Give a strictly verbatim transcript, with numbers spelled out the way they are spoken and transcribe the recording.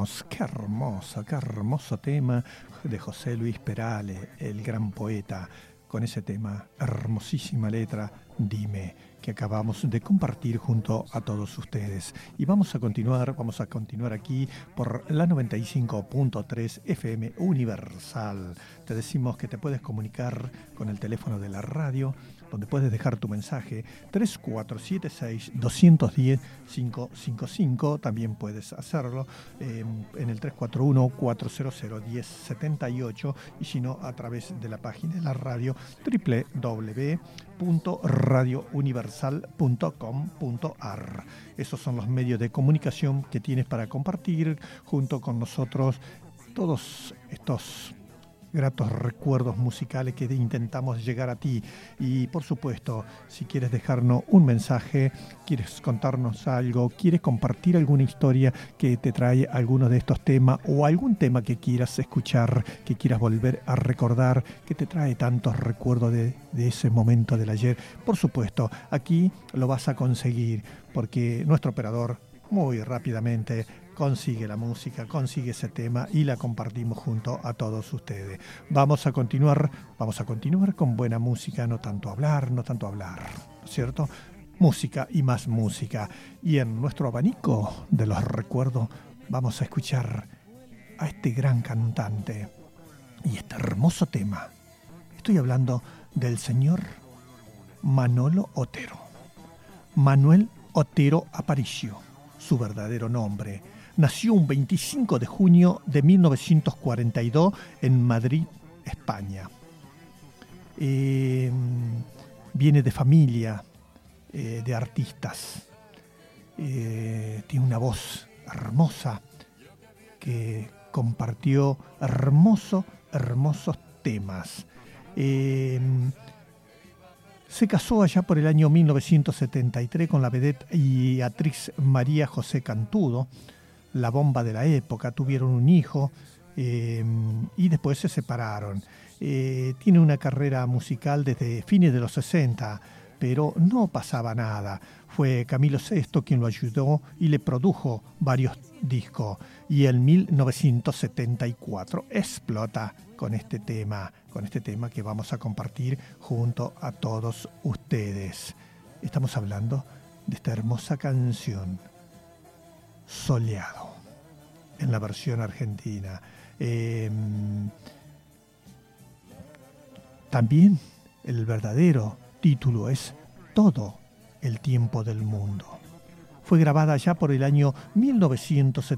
escuchamos, qué hermoso, qué hermoso tema de José Luis Perales, el gran poeta, con ese tema, hermosísima letra, Dime, que acabamos de compartir junto a todos ustedes. Y vamos a continuar, vamos a continuar aquí por la noventa y cinco punto tres F M Universal. Te decimos que te puedes comunicar con el teléfono de la radio, donde puedes dejar tu mensaje, tres cuatro siete seis, dos uno cero, cinco cinco cinco. También puedes hacerlo eh, en el tres cuatro uno, cuatro cero cero, uno cero siete ocho, y si no, a través de la página de la radio, doble u doble u doble u punto radio universal punto com punto a r. Esos son los medios de comunicación que tienes para compartir junto con nosotros todos estos gratos recuerdos musicales que intentamos llegar a ti. Y por supuesto, si quieres dejarnos un mensaje, quieres contarnos algo, quieres compartir alguna historia que te trae alguno de estos temas, o algún tema que quieras escuchar, que quieras volver a recordar, que te trae tantos recuerdos de, de ese momento del ayer, por supuesto, aquí lo vas a conseguir, porque nuestro operador muy rápidamente consigue la música, consigue ese tema y la compartimos junto a todos ustedes. Vamos a continuar, vamos a continuar con buena música, no tanto hablar, no tanto hablar, ¿cierto? Música y más música. Y en nuestro abanico de los recuerdos vamos a escuchar a este gran cantante y este hermoso tema. Estoy hablando del señor Manolo Otero. Manuel Otero Aparicio, su verdadero nombre. Nació un veinticinco de junio de mil novecientos cuarenta y dos en Madrid, España. Eh, viene de familia eh, de artistas. Eh, tiene una voz hermosa que compartió hermosos, hermosos temas. Eh, Se casó allá por el año mil novecientos setenta y tres con la vedette y actriz María José Cantudo, la bomba de la época. Tuvieron un hijo eh, y después se separaron. Eh, tiene una carrera musical desde fines de los sesenta, pero no pasaba nada. Fue Camilo Sesto quien lo ayudó y le produjo varios discos. Y en mil novecientos setenta y cuatro explota con este tema, con este tema que vamos a compartir junto a todos ustedes. Estamos hablando de esta hermosa canción, Soleado, en la versión argentina. Eh, también el verdadero título es Todo el tiempo del mundo. Fue grabada ya por el año mil novecientos